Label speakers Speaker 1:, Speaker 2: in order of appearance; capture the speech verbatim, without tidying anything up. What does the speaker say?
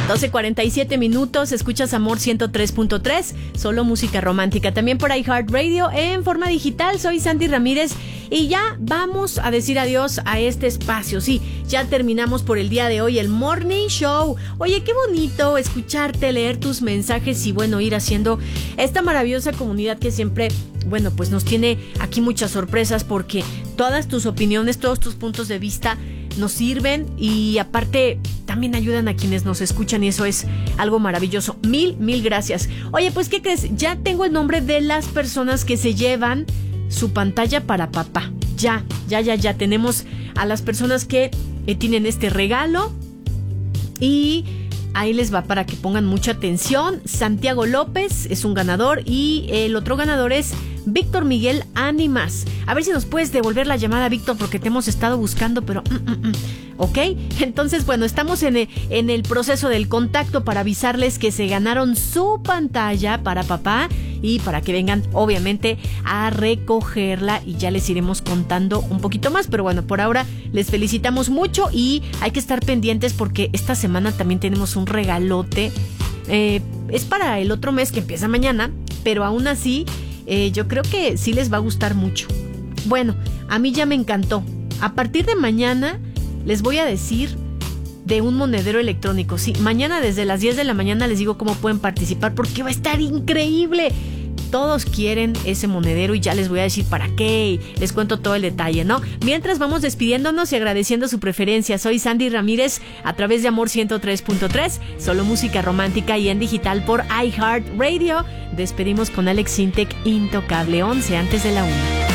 Speaker 1: doce cuarenta y siete minutos, escuchas Amor ciento tres punto tres, solo música romántica. También por iHeartRadio en forma digital. Soy Sandy Ramírez y ya vamos a decir adiós a este espacio. Sí, ya terminamos por el día de hoy el Morning Show. Oye, qué bonito escucharte, leer tus mensajes y bueno, ir haciendo esta maravillosa comunidad que siempre, bueno, pues nos tiene aquí muchas sorpresas porque todas tus opiniones, todos tus puntos de vista nos sirven y aparte también ayudan a quienes nos escuchan y eso es algo maravilloso. Mil, mil gracias. Oye, pues, ¿qué crees? Ya tengo el nombre de las personas que se llevan su pantalla para papá. Ya, ya, ya, ya tenemos a las personas que eh, tienen este regalo y ahí les va para que pongan mucha atención. Santiago López es un ganador y el otro ganador es Víctor Miguel Ánimas. A ver si nos puedes devolver la llamada, Víctor, porque te hemos estado buscando, pero... Mm, mm, mm. ¿Ok? Entonces, bueno, estamos en el, en el proceso del contacto para avisarles que se ganaron su pantalla para papá y para que vengan, obviamente, a recogerla y ya les iremos contando un poquito más. Pero bueno, por ahora les felicitamos mucho y hay que estar pendientes porque esta semana también tenemos un regalote. Eh, es para el otro mes que empieza mañana, pero aún así... Eh, yo creo que sí les va a gustar mucho. Bueno, a mí ya me encantó. A partir de mañana les voy a decir de un monedero electrónico. Sí, mañana desde las diez de la mañana les digo cómo pueden participar porque va a estar increíble. Todos quieren ese monedero y ya les voy a decir para qué y les cuento todo el detalle, ¿no? Mientras vamos despidiéndonos y agradeciendo su preferencia. Soy Sandy Ramírez a través de Amor ciento tres punto tres, solo música romántica y en digital por iHeartRadio. Despedimos con Alex Sintek, Intocable, once antes de la una.